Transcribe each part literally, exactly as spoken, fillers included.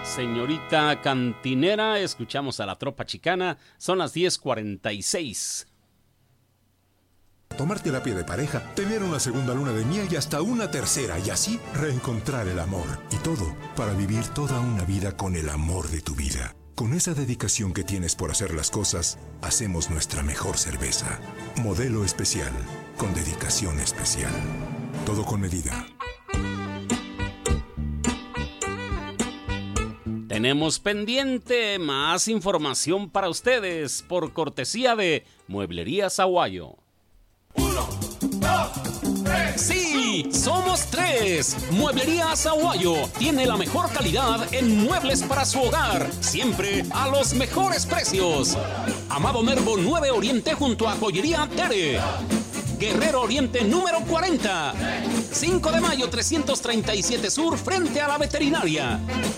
Señorita cantinera, escuchamos a la tropa chicana, son las diez cuarenta y seis. Tomar terapia de pareja, tener una segunda luna de miel y hasta una tercera, y así reencontrar el amor. Y todo para vivir toda una vida con el amor de tu vida. Con esa dedicación que tienes por hacer las cosas, hacemos nuestra mejor cerveza. Modelo especial, con dedicación especial. Todo con medida. Tenemos pendiente más información para ustedes por cortesía de Mueblerías Aguayo. Uno, dos, tres. ¡Sí! ¡Somos tres! Mueblerías Aguayo tiene la mejor calidad en muebles para su hogar, siempre a los mejores precios. Amado Nervo nueve Oriente junto a Joyería Tere. Guerrero Oriente número cuarenta. cinco de mayo trescientos treinta y siete Sur frente a la veterinaria.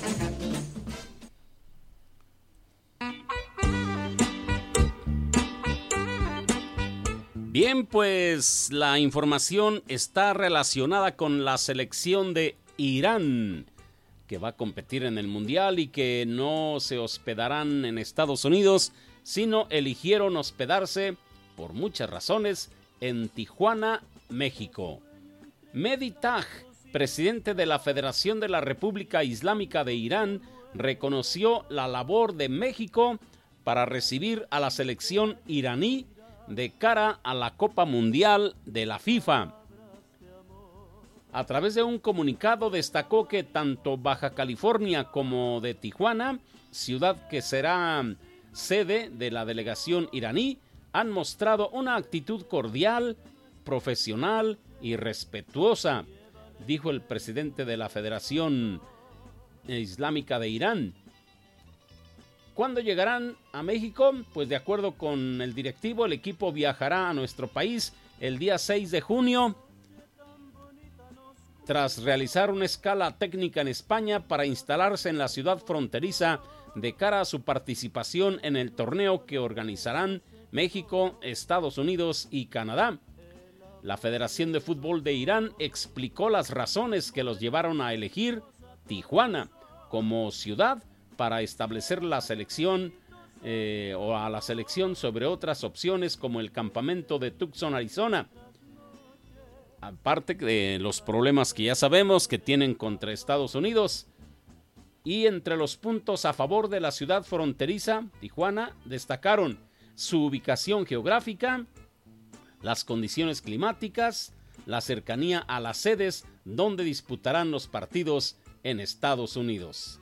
Bien, pues la información está relacionada con la selección de Irán, que va a competir en el Mundial y que no se hospedarán en Estados Unidos, sino eligieron hospedarse, por muchas razones, en Tijuana, México. Mehdi Taj, presidente de la Federación de la República Islámica de Irán, reconoció la labor de México para recibir a la selección iraní de cara a la Copa Mundial de la FIFA. A través de un comunicado destacó que tanto Baja California como de Tijuana, ciudad que será sede de la delegación iraní, han mostrado una actitud cordial, profesional y respetuosa, dijo el presidente de la Federación Islámica de Irán. ¿Cuándo llegarán a México? Pues de acuerdo con el directivo, el equipo viajará a nuestro país el día seis de junio, tras realizar una escala técnica en España para instalarse en la ciudad fronteriza de cara a su participación en el torneo que organizarán México, Estados Unidos y Canadá. La Federación de Fútbol de Irán explicó las razones que los llevaron a elegir Tijuana como ciudad para establecer la selección eh, o a la selección sobre otras opciones como el campamento de Tucson, Arizona. Aparte de los problemas que ya sabemos que tienen contra Estados Unidos. Y entre los puntos a favor de la ciudad fronteriza, Tijuana, destacaron su ubicación geográfica, las condiciones climáticas, la cercanía a las sedes donde disputarán los partidos en Estados Unidos.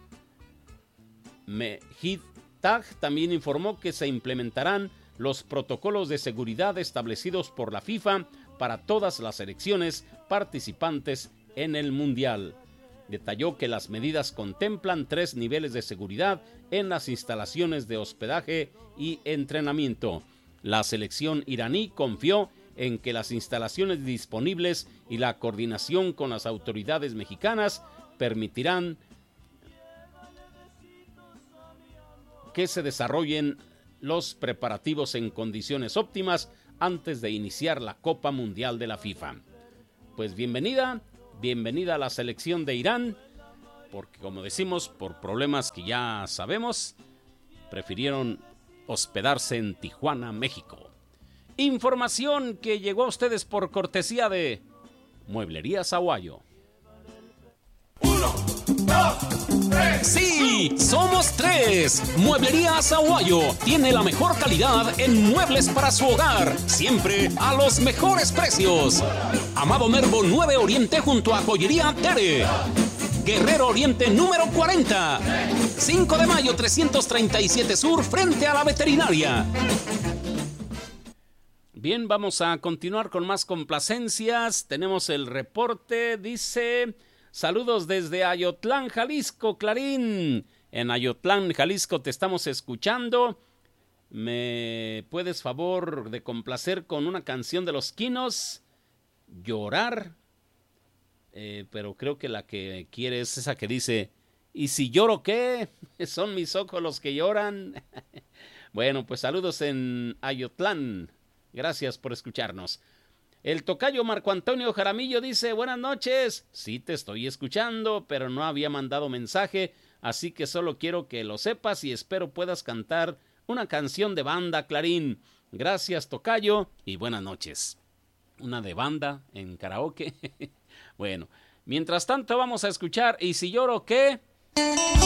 Mehdi Taj también informó que se implementarán los protocolos de seguridad establecidos por la FIFA para todas las selecciones participantes en el Mundial. Detalló que las medidas contemplan tres niveles de seguridad en las instalaciones de hospedaje y entrenamiento. La selección iraní confió en que las instalaciones disponibles y la coordinación con las autoridades mexicanas permitirán que se desarrollen los preparativos en condiciones óptimas antes de iniciar la Copa Mundial de la FIFA. Pues bienvenida, bienvenida a la selección de Irán, porque como decimos, por problemas que ya sabemos, prefirieron hospedarse en Tijuana, México. Información que llegó a ustedes por cortesía de Mueblerías Aguayo. Uno, dos, tres. ¡Sí! ¡Somos tres! Mueblerías Aguayo tiene la mejor calidad en muebles para su hogar, siempre a los mejores precios. Amado Nervo nueve Oriente junto a Joyería Tere. Guerrero Oriente número cuarenta. cinco de mayo trescientos treinta y siete Sur frente a la veterinaria. Bien, vamos a continuar con más complacencias. Tenemos el reporte, dice... Saludos desde Ayotlán, Jalisco, Clarín. En Ayotlán, Jalisco te estamos escuchando. ¿Me puedes favor de complacer con una canción de Los Quinos? Llorar. Eh, pero creo que la que quiere es esa que dice, ¿y si lloro qué? Son mis ojos los que lloran. Bueno, pues saludos en Ayotlán. Gracias por escucharnos. El tocayo Marco Antonio Jaramillo dice, buenas noches. Sí te estoy escuchando, pero no había mandado mensaje, así que solo quiero que lo sepas y espero puedas cantar una canción de banda, Clarín. Gracias, tocayo, y buenas noches. Una de banda en karaoke. Bueno, mientras tanto vamos a escuchar ¿Y si lloro qué?